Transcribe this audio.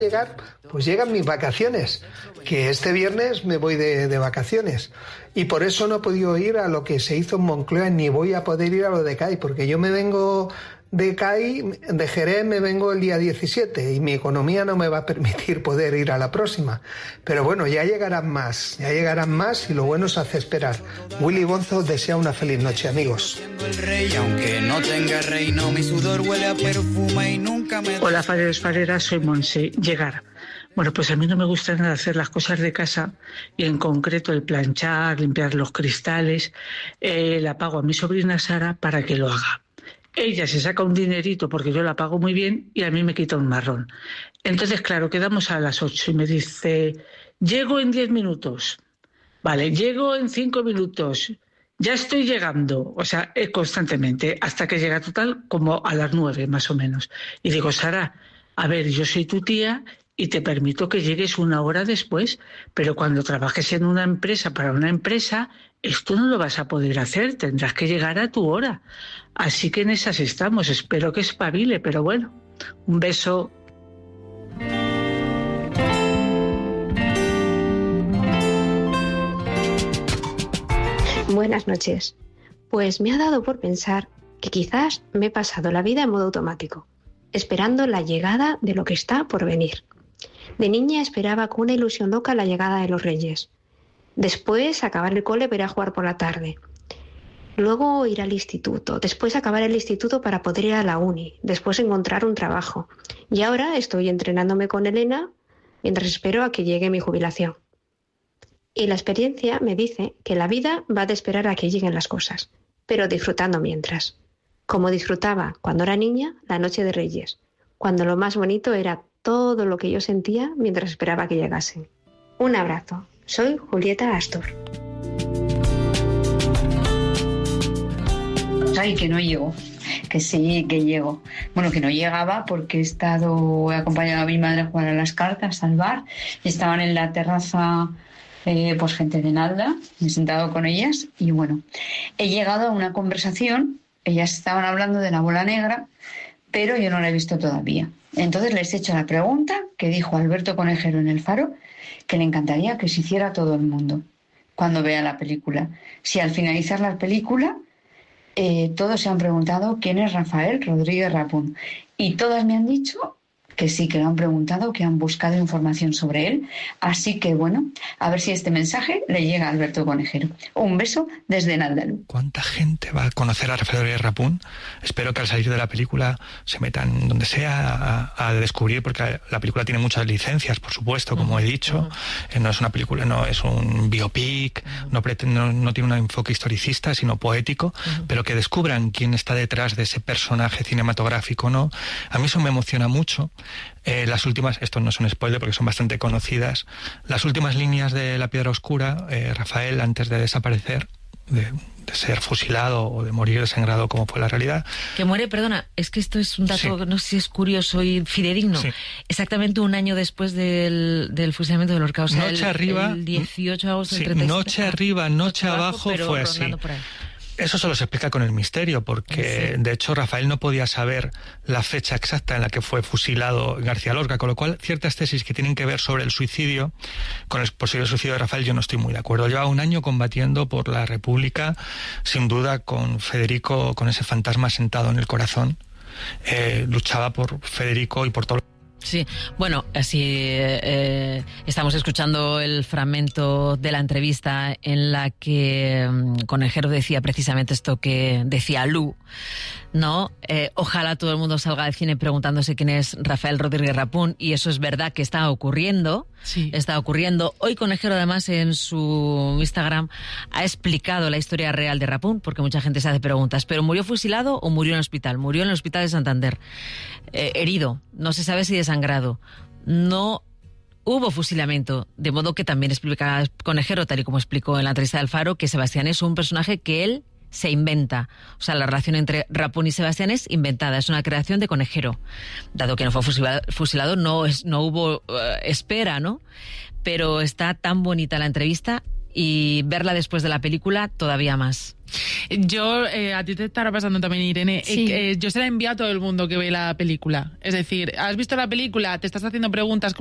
llegar, pues llegan mis vacaciones, que este viernes me voy de vacaciones, y por eso no he podido ir a lo que se hizo en Moncloa, ni voy a poder ir a lo de CAI, porque yo me vengo de CAI, de Jerez me vengo el día 17 y mi economía no me va a permitir poder ir a la próxima. Pero bueno, ya llegarán más y lo bueno se hace esperar. Willy Bonzo desea una feliz noche, amigos. Hola, fareros, fareras, soy Monse. Llegar. Bueno, pues a mí no me gusta nada hacer las cosas de casa y en concreto el planchar, limpiar los cristales. La pago a mi sobrina Sara para que lo haga. Ella se saca un dinerito porque yo la pago muy bien y a mí me quita un marrón. Entonces, claro, quedamos a las 8 y me dice, llego en 10 minutos. Vale, llego en 5 minutos. Ya estoy llegando. O sea, constantemente, hasta que llega total como a las 9 más o menos. Y digo, Sara, a ver, yo soy tu tía y te permito que llegues una hora después, pero cuando trabajes en una empresa, para una empresa, esto no lo vas a poder hacer, tendrás que llegar a tu hora. Así que en esas estamos, espero que espabile, pero bueno, un beso. Buenas noches. Pues me ha dado por pensar que quizás me he pasado la vida en modo automático, esperando la llegada de lo que está por venir. De niña esperaba con una ilusión loca la llegada de los Reyes. Después acabar el cole para ir a jugar por la tarde. Luego ir al instituto. Después acabar el instituto para poder ir a la uni. Después encontrar un trabajo. Y ahora estoy entrenándome con Elena mientras espero a que llegue mi jubilación. Y la experiencia me dice que la vida va de esperar a que lleguen las cosas, pero disfrutando mientras. Como disfrutaba cuando era niña la noche de Reyes, cuando lo más bonito era todo lo que yo sentía mientras esperaba que llegasen. Un abrazo. Soy Julieta Astor. Ay, que no llego, que sí, que llego. Bueno, que no llegaba porque he acompañado a mi madre a jugar a las cartas, al bar, y estaban en la terraza pues gente de Nalda, me he sentado con ellas y bueno, he llegado a una conversación, ellas estaban hablando de la bola negra, pero yo no la he visto todavía. Entonces les he hecho la pregunta que dijo Alberto Conejero en El Faro, que le encantaría que se hiciera todo el mundo cuando vea la película. Si al finalizar la película todos se han preguntado quién es Rafael Rodríguez Rapún y todas me han dicho que sí, que lo han preguntado, que han buscado información sobre él. Así que bueno, a ver si este mensaje le llega a Alberto Conejero. Un beso desde Naldalú. ¿Cuánta gente va a conocer a Rafael Rodríguez Rapún? Espero que al salir de la película se metan donde sea a descubrir, porque la película tiene muchas licencias, por supuesto, como he dicho. No es una película, no es un biopic, no tiene un enfoque historicista, sino poético, pero que descubran quién está detrás de ese personaje cinematográfico, ¿no? A mí eso me emociona mucho. Las últimas, esto no es un spoiler porque son bastante conocidas, las últimas líneas de La Piedra Oscura, Rafael, antes de desaparecer, de ser fusilado o de morir desangrado como fue la realidad. Que muere, perdona, es que esto es un dato, sí, no sé si es curioso y fidedigno. Sí. Exactamente un año después del fusilamiento del Horca, o sea, noche arriba, el 18 de agosto del 37. Noche arriba, noche abajo, fue así. Eso solo se explica con el misterio, porque de hecho Rafael no podía saber la fecha exacta en la que fue fusilado García Lorca, con lo cual ciertas tesis que tienen que ver sobre el suicidio, con el posible suicidio de Rafael, yo no estoy muy de acuerdo. Lleva un año combatiendo por la República, sin duda con Federico, con ese fantasma sentado en el corazón, luchaba por Federico y por todo. Sí, bueno, así estamos escuchando el fragmento de la entrevista en la que Conejero decía precisamente esto que decía Lu, ¿no? Ojalá todo el mundo salga del cine preguntándose quién es Rafael Rodríguez Rapún, y eso es verdad que está ocurriendo. Sí. Está ocurriendo. Hoy Conejero además en su Instagram ha explicado la historia real de Rapún, porque mucha gente se hace preguntas. ¿Pero murió fusilado o murió en el hospital? Murió en el hospital de Santander. Herido. No se sabe si desangrado. No hubo fusilamiento. De modo que también explica Conejero, tal y como explicó en la entrevista del Faro, que Sebastián es un personaje que él se inventa. O sea, la relación entre Rapún y Sebastián es inventada, es una creación de Conejero. Dado que no fue fusilado, no hubo espera, ¿no? Pero está tan bonita la entrevista y verla después de la película todavía más. Yo, a ti te estará pasando también, Irene, Sí. yo se la envío a todo el mundo que ve la película. Es decir, ¿has visto la película? Te estás haciendo preguntas